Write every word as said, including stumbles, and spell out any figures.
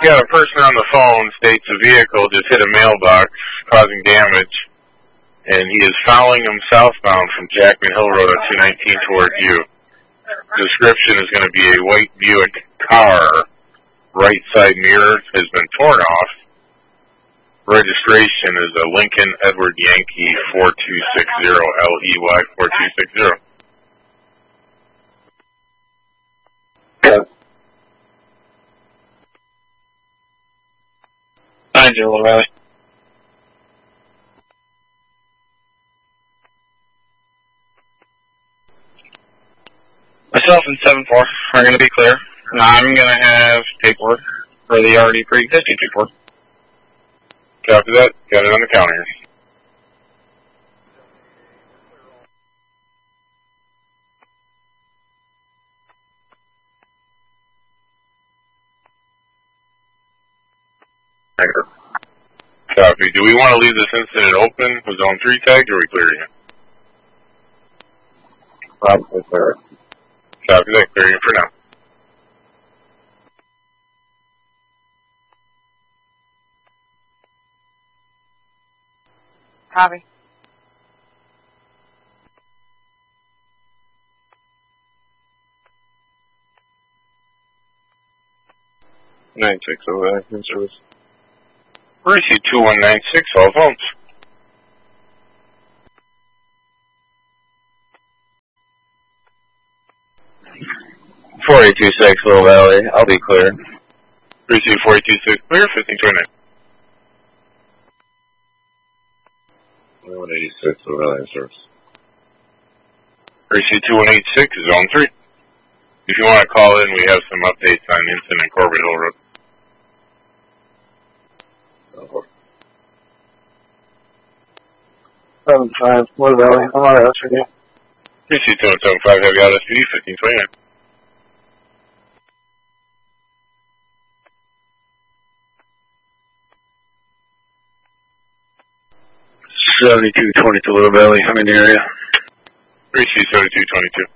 got a person on the phone states a vehicle just hit a mailbox, causing damage, and he is following him southbound from Jackman Hill Road on two nineteen toward you. Description is going to be a white Buick car. Right side mirror has been torn off. Registration is a Lincoln Edward Yankee four two six zero, L E Y four two six zero. Yeah. Nine zero, Valley. Myself and seven four are going to be clear. I'm going to have paperwork for the already pre-existing paperwork. Copy that. Got it on the counter. Copy. Do we want to leave this incident open with zone three tagged, or are we clearing it? Probably clear. Copy that. Clearing it for now. Copy. Nine six over there. Service. Receive two one nine six, all phones. four eight two six, Little Valley. I'll be clear. Receive four eight two six, clear, fifteen twenty-nine. one eighty-six, Little Valley, service. Receive two one eight six, zone three. If you want to call in, we have some updates on incident Corbett Hill Road. seven five, Little Valley. I'm on S for you. Receive two one seven five, heavy out S P D, fifteen twenty-nine. seventy-two twenty-two, Little Valley. I'm in the area. Receive seventy-two twenty-two.